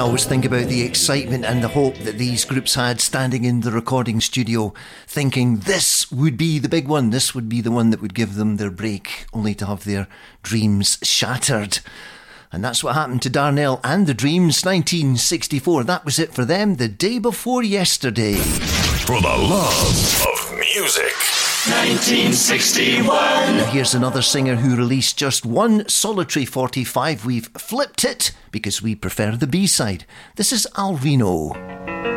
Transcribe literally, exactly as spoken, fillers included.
always think about the excitement and the hope that these groups had standing in the recording studio, thinking this would be the big one, this would be the one that would give them their break, only to have their dreams shattered. And that's what happened to Darnell and the Dreams. Nineteen sixty-four, that was it for them, the day before yesterday. For the love of music. nineteen sixty-one. Here's another singer who released just one solitary forty-five. We've flipped it because we prefer the B-side. This is Al Reno.